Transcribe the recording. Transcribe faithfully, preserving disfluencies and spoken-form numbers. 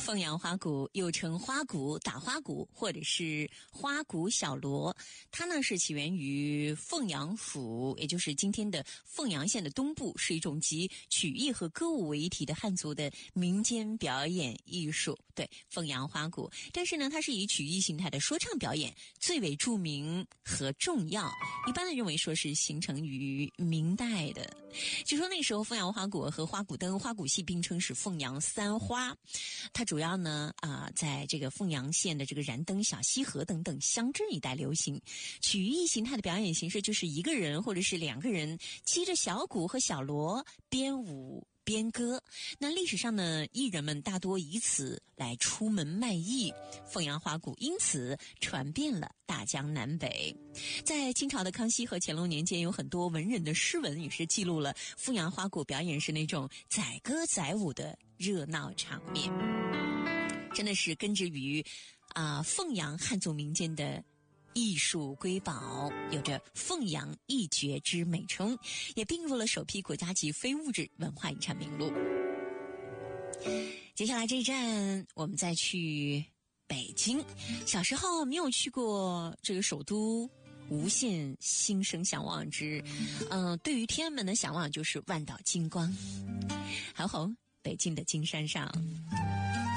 凤阳花鼓又称花鼓、打花鼓或者是花鼓小锣，它呢是起源于凤阳府，也就是今天的凤阳县的东部，是一种集曲艺和歌舞为一体的汉族的民间表演艺术。对，凤阳花鼓，但是呢它是以曲艺形态的说唱表演最为著名和重要，一般的认为说是形成于明代的。据说那时候凤阳花鼓和花鼓灯、花鼓戏并称是凤阳三花，它主要呢啊、呃，在这个凤阳县的这个燃灯、小溪河等等乡镇一带流行。曲艺形态的表演形式就是一个人或者是两个人击着小鼓和小锣编舞编歌。那历史上呢，艺人们大多以此来出门卖艺，凤阳花鼓因此传遍了大江南北。在清朝的康熙和乾隆年间，有很多文人的诗文也是记录了凤阳花鼓表演是那种载歌载舞的热闹场面，真的是根植于啊、呃、凤阳汉族民间的艺术瑰宝，有着凤阳一绝之美称，也并入了首批国家级非物质文化遗产名录。接下来这一站我们再去北京。小时候没有去过这个首都，无限心生向往之嗯、呃，对于天安门的向往就是万道金光。好好，北京的金山上